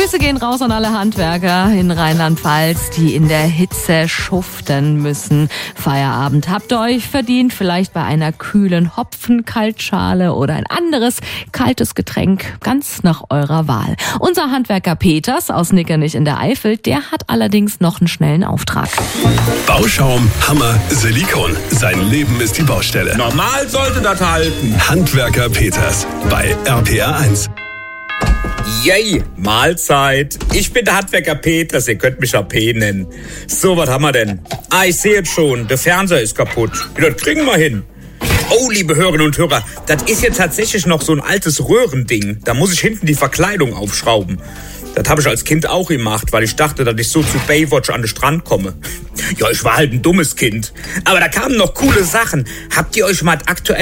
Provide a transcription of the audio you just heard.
Grüße gehen raus an alle Handwerker in Rheinland-Pfalz, die in der Hitze schuften müssen. Feierabend habt ihr euch verdient, vielleicht bei einer kühlen Hopfenkaltschale oder ein anderes kaltes Getränk, ganz nach eurer Wahl. Unser Handwerker Peters aus Nickernich in der Eifel, der hat allerdings noch einen schnellen Auftrag. Bauschaum, Hammer, Silikon. Sein Leben ist die Baustelle. Normal sollte das halten. Handwerker Peters bei RPR1. Yay, Mahlzeit. Ich bin der Handwerker Peters, ihr könnt mich AP nennen. So, was haben wir denn? Ich sehe jetzt schon, der Fernseher ist kaputt. Das kriegen wir hin. Oh, liebe Hörerinnen und Hörer, das ist jetzt tatsächlich noch so ein altes Röhrending. Da muss ich hinten die Verkleidung aufschrauben. Das habe ich als Kind auch gemacht, weil ich dachte, dass ich so zu Baywatch an den Strand komme. Ja, ich war halt ein dummes Kind. Aber da kamen noch coole Sachen. Habt ihr euch mal aktuell